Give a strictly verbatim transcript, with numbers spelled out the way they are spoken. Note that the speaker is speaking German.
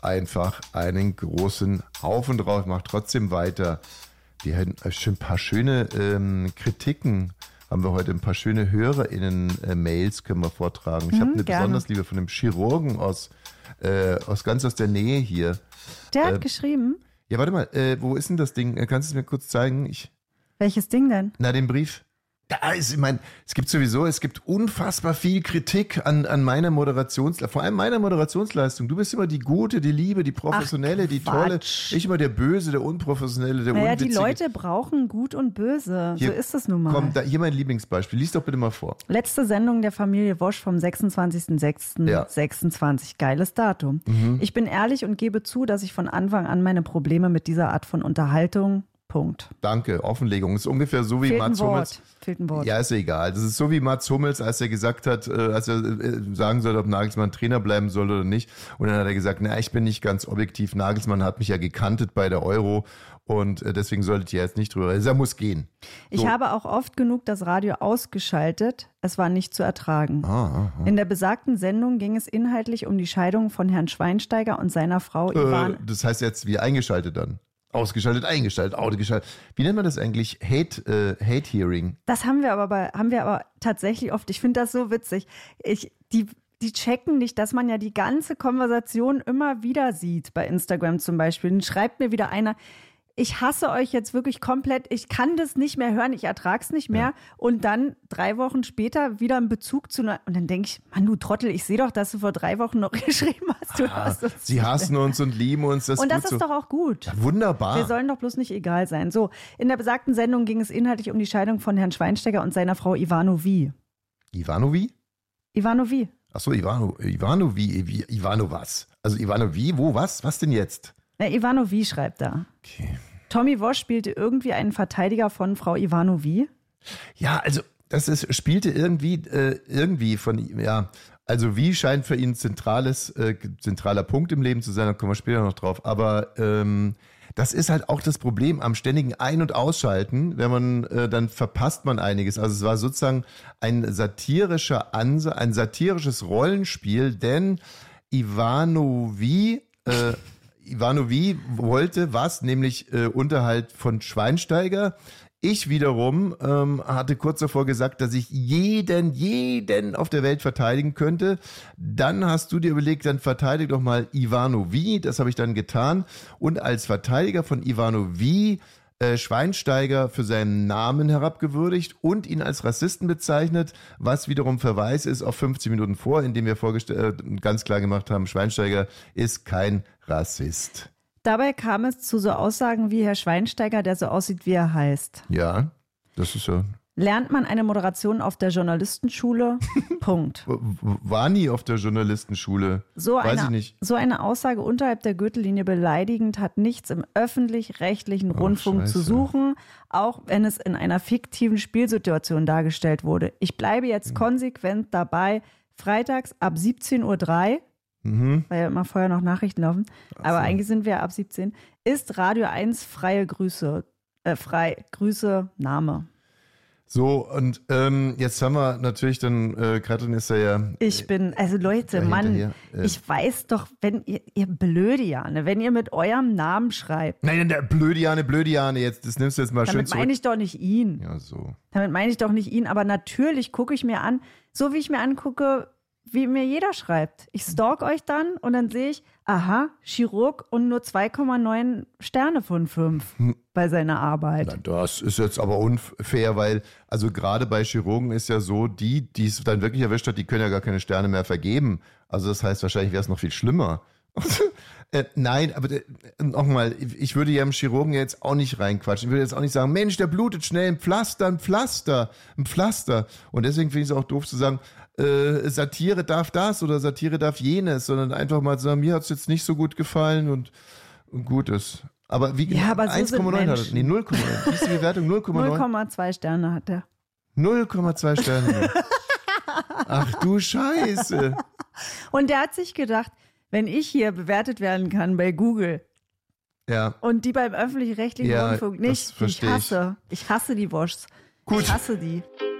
einfach einen großen Haufen drauf. Macht trotzdem weiter. Wir hatten schon ein paar schöne ähm, Kritiken. Haben wir heute ein paar schöne HörerInnen-Mails, äh, können wir vortragen. Ich Mhm, habe eine gerne. besonders liebe von einem Chirurgen aus, äh, aus ganz aus der Nähe hier. Der hat Äh, geschrieben. Ja, warte mal, äh, wo ist denn das Ding? Äh, Kannst du es mir kurz zeigen? Ich, Welches Ding denn? na, den Brief. Da ist, ich meine, es gibt sowieso, es gibt unfassbar viel Kritik an, an meiner Moderationsleistung, vor allem meiner Moderationsleistung. Du bist immer die Gute, die Liebe, die Professionelle, Ach, die Tolle. Quatsch. Ich immer der Böse, der Unprofessionelle, der Naja, die Unwitzige. Leute brauchen Gut und Böse. Hier, so ist es nun mal. Komm, da, hier mein Lieblingsbeispiel. Lies doch bitte mal vor. Letzte Sendung der Familie Wosch vom sechsundzwanzigsten sechsten Ja. sechsundzwanzig. Geiles Datum. Ich bin ehrlich und gebe zu, dass ich von Anfang an meine Probleme mit dieser Art von Unterhaltung. Punkt. Danke, Offenlegung. Ist ungefähr so wie Fehlt ein Mats Hummels. Wort. Fehlt ein Wort. Ja, ist ja egal. Das ist so wie Mats Hummels, als er gesagt hat, äh, als er äh, sagen sollte, ob Nagelsmann Trainer bleiben soll oder nicht. Und dann hat er gesagt, na, ich bin nicht ganz objektiv. Nagelsmann hat mich ja gekantet bei der Euro und äh, deswegen solltet ihr jetzt nicht drüber reden. Er muss gehen. Ich So. habe auch oft genug das Radio ausgeschaltet. Es war nicht zu ertragen. Ah, In der besagten Sendung ging es inhaltlich um die Scheidung von Herrn Schweinsteiger und seiner Frau äh, Ivan. das heißt jetzt wie eingeschaltet dann. Ausgeschaltet, eingeschaltet, ausgeschaltet. Wie nennt man das eigentlich? Hate, äh, Hate Hearing. Das haben wir aber bei, haben wir aber tatsächlich oft. Ich finde das so witzig. Ich, die, die checken nicht, dass man ja die ganze Konversation immer wieder sieht, bei Instagram zum Beispiel. Dann schreibt mir wieder einer, ich hasse euch jetzt wirklich komplett, ich kann das nicht mehr hören, ich ertrage es nicht mehr. Ja. Und dann drei Wochen später wieder einen Bezug zu einer, und dann denke ich, Mann, du Trottel, ich sehe doch, dass du vor drei Wochen noch geschrieben hast. Du Ah, hast uns sie nicht hassen uns und lieben uns. Das und das gut ist so. doch auch gut. Ja, wunderbar. Wir sollen doch bloß nicht egal sein. So, in der besagten Sendung ging es inhaltlich um die Scheidung von Herrn Schweinsteiger und seiner Frau Ivanovi. Ivanovi? Ivanovi. Achso, Ivano, Ivanovi, Ivi- Ivano was? Also Ivanovi, wo, was? Was denn jetzt? Na, Ivanovi schreibt da. Okay. Tommy Wosch spielte irgendwie einen Verteidiger von Frau Ivanovi. Ja, also das ist, spielte irgendwie, äh, irgendwie von ihm, ja. Also wie scheint für ihn zentrales, äh, zentraler Punkt im Leben zu sein, da kommen wir später noch drauf. Aber ähm, das ist halt auch das Problem am ständigen Ein- und Ausschalten, wenn man, äh, dann verpasst man einiges. Also es war sozusagen ein satirischer Ansatz, ein satirisches Rollenspiel, denn Ivanovi, äh, Ivanovi wollte was, nämlich äh, Unterhalt von Schweinsteiger. Ich wiederum ähm, hatte kurz davor gesagt, dass ich jeden, jeden auf der Welt verteidigen könnte. Dann hast du dir überlegt, dann verteidige doch mal Ivanovi. Das habe ich dann getan. Und als Verteidiger von Ivanovi äh, Schweinsteiger für seinen Namen herabgewürdigt und ihn als Rassisten bezeichnet, was wiederum Verweis ist auf fünfzehn Minuten vor, in dem wir vorgestell- äh, ganz klar gemacht haben, Schweinsteiger ist kein Rassist. Dabei kam es zu so Aussagen wie Herr Schweinsteiger, der so aussieht, wie er heißt. Ja, das ist ja... Lernt man eine Moderation auf der Journalistenschule? Punkt. W- w- War nie auf der Journalistenschule. So Weiß eine, ich nicht. so eine Aussage unterhalb der Gürtellinie beleidigend hat nichts im öffentlich-rechtlichen Rundfunk Scheiße. zu suchen, auch wenn es in einer fiktiven Spielsituation dargestellt wurde. Ich bleibe jetzt konsequent dabei. Freitags ab siebzehn Uhr drei, Mhm. weil ja immer vorher noch Nachrichten laufen, aber so. eigentlich sind wir ab siebzehn, ist Radio eins freie Grüße. Äh, frei, Grüße, Name. So, und ähm, jetzt haben wir natürlich dann, äh, Katrin ist ja ja... Ich bin, also Leute, Ja, Mann, hinterher, äh. ich weiß doch, wenn ihr, ihr Blödiane, wenn ihr mit eurem Namen schreibt, Nein, der Blödiane, Blödiane, jetzt, das nimmst du jetzt mal schön damit zurück. meine ich doch nicht ihn. Ja, so. Damit meine ich doch nicht ihn, aber natürlich gucke ich mir an, so wie ich mir angucke, wie mir jeder schreibt. Ich stalk euch dann und dann sehe ich, aha, Chirurg und nur zwei Komma neun Sterne von fünf bei seiner Arbeit. Na, das ist jetzt aber unfair, weil, also gerade bei Chirurgen ist ja so, die, die es dann wirklich erwischt hat, die können ja gar keine Sterne mehr vergeben. Also das heißt, wahrscheinlich wäre es noch viel schlimmer. äh, nein, aber äh, nochmal, ich würde ja im Chirurgen jetzt auch nicht reinquatschen. Ich würde jetzt auch nicht sagen, Mensch, der blutet schnell, ein Pflaster, ein Pflaster, ein Pflaster. Und deswegen finde ich es auch doof zu sagen, äh, Satire darf das oder Satire darf jenes, sondern einfach mal zu sagen, mir hat es jetzt nicht so gut gefallen und, und gut ist. Aber wie Ja, aber so eins Komma neun sind hat er. Nee, null Komma neun. Wie ist die Bewertung? null Komma null neun? Komma zwei Sterne hat er. null Komma zwei Sterne. Ach du Scheiße. Und der hat sich gedacht, wenn ich hier bewertet werden kann bei Google Ja, und die beim öffentlich-rechtlichen Ja, Rundfunk das nicht, ich verstehe ich. hasse, ich hasse die Woschs. Gut. Ich hasse die.